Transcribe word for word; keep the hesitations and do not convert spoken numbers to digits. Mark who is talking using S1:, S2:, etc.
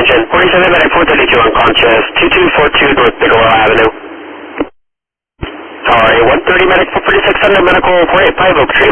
S1: Attention, forty-seven medic four thirty-two unconscious, two two four two North Bigelow Avenue. Sorry, one thirty medic four forty-six under medical four eight five Oak Street.